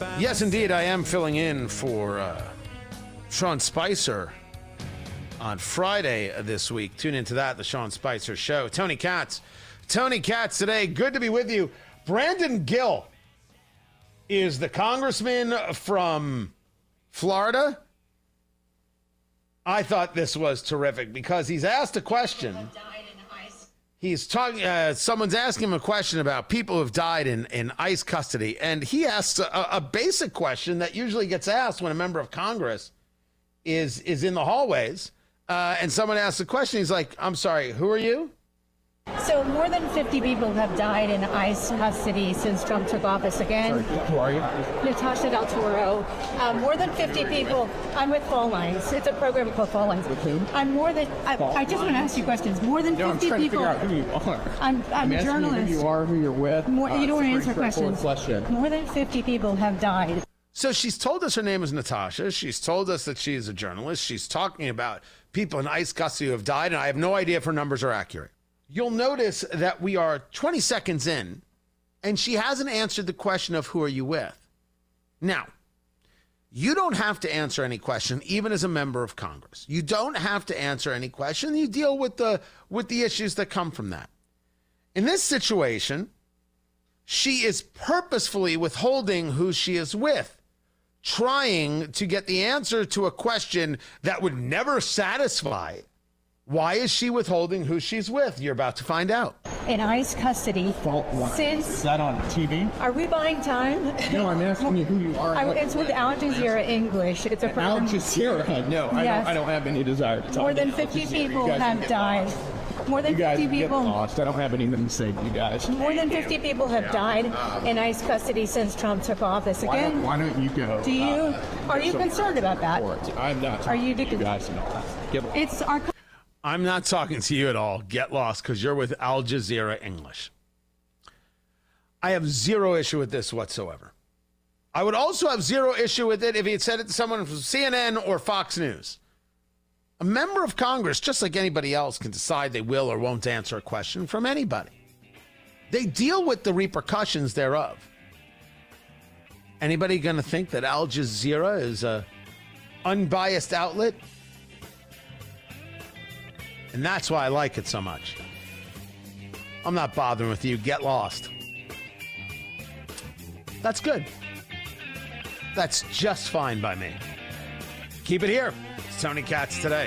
Yes, indeed, I am filling in for Sean Spicer on Friday this week. Tune into that, the Sean Spicer Show. Tony Katz today. Good to be with you. Brandon Gill is the congressman from Florida. I thought this was terrific because he's asked a question. He's talking. Someone's asking him a question about people who've died in ICE custody, and he asks a basic question that usually gets asked when a member of Congress is in the hallways, and someone asks a question. He's like, "I'm sorry, who are you?" So more than 50 people have died in ICE custody since Trump took office again. Sorry, who are you? Natasha Del Toro. More than 50 people. I'm with Fall Lines. It's a program called Fall Lines. With whom? I just want to ask you questions. More than 50 I'm trying people. to figure out who you are. I'm a journalist. You who you are, who you're with. You don't want to answer questions. questions. More than 50 people have died. So she's told us her name is Natasha. She's told us that she is a journalist. She's talking about people in ICE custody who have died, and I have no idea if her numbers are accurate. You'll notice that we are 20 seconds in, and she hasn't answered the question of who are you with. Now, you don't have to answer any question, even as a member of Congress. You don't have to answer any question. You deal with the issues that come from that. In this situation, she is purposefully withholding who she is with, trying to get the answer to a question that would never satisfy. Why is she withholding who she's with? You're about to find out. In ICE custody since... Is that on TV? Are we buying time? No, I'm asking you who you are. It's with Al Jazeera English. It's a program. Al Jazeera? No, Yes. I don't have any desire to talk. More than to 50 Al Jazeera. people You guys have can get died. lost. More than You guys 50 get people. lost. I don't have anything to say to you guys. More than 50 people have died in ICE custody since Trump took office. Again, Why don't you go? are you concerned about that? I'm not. Are you? You guys know. Get lost. It's our. I'm not talking to you at all. Get lost, because you're with Al Jazeera English. I have zero issue with this whatsoever. I would also have zero issue with it if he had said it to someone from CNN or Fox News. A member of Congress, just like anybody else, can decide they will or won't answer a question from anybody. They deal with the repercussions thereof. Anybody going to think that Al Jazeera is a unbiased outlet? And that's why I like it so much. I'm not bothering with you. Get lost. That's good. That's just fine by me. Keep it here. It's Tony Katz today.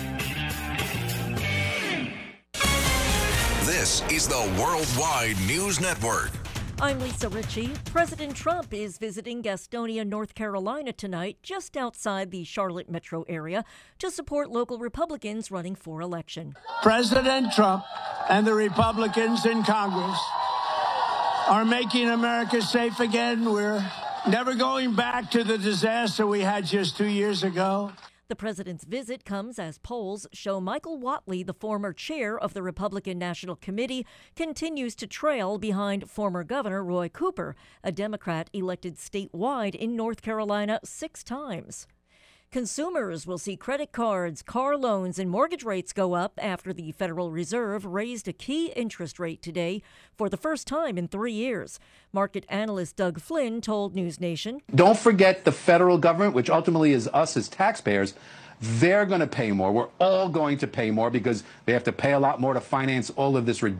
This is the Worldwide News Network. I'm Lisa Ritchie. President Trump is visiting Gastonia, North Carolina tonight, just outside the Charlotte metro area, to support local Republicans running for election. President Trump and the Republicans in Congress are making America safe again. We're never going back to the disaster we had just 2 years ago. The president's visit comes as polls show Michael Whatley, the former chair of the Republican National Committee, continues to trail behind former Governor Roy Cooper, a Democrat elected statewide in North Carolina 6 times. Consumers will see credit cards, car loans, and mortgage rates go up after the Federal Reserve raised a key interest rate today for the first time in 3 years. Market analyst Doug Flynn told News Nation, "Don't forget the federal government, which ultimately is us as taxpayers. They're going to pay more. We're all going to pay more because they have to pay a lot more to finance all of this ridiculous